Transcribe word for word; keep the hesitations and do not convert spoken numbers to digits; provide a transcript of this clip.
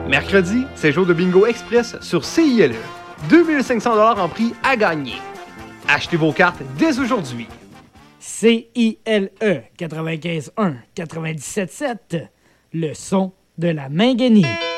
Mercredi, c'est jour de bingo express sur C I L E. deux mille cinq cents dollars en prix à gagner. Achetez vos cartes dès aujourd'hui. C I L E quatre-vingt-quinze un quatre-vingt-dix-sept sept, le son de la Minganie.